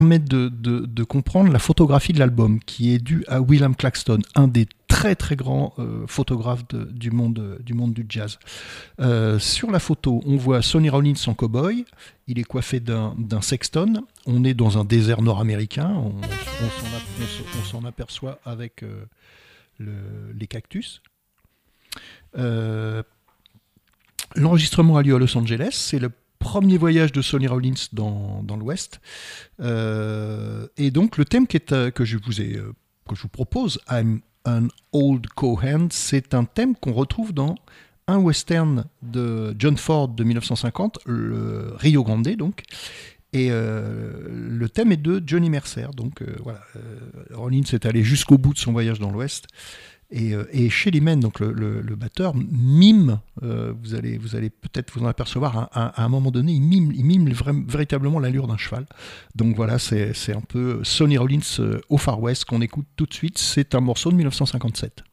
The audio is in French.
permet de comprendre la photographie de l'album, qui est due à William Claxton, un des très très grands photographes du monde du jazz. Sur la photo, on voit Sonny Rollins en cow-boy, il est coiffé d'un sexton, on est dans un désert nord-américain, on s'en aperçoit avec les cactus. L'enregistrement a lieu à Los Angeles, c'est le premier voyage de Sonny Rollins dans l'Ouest. Et donc le thème que je vous propose, I'm an Old Cowhand, c'est un thème qu'on retrouve dans un western de John Ford de 1950, le Rio Grande donc. Et le thème est de Johnny Mercer. Donc voilà, Rollins est allé jusqu'au bout de son voyage dans l'Ouest. Et Shelly Manne, donc le batteur, mime, vous allez peut-être vous en apercevoir, à un moment donné, il mime véritablement l'allure d'un cheval. Donc voilà, c'est un peu Sonny Rollins au Far West qu'on écoute tout de suite. C'est un morceau de 1957.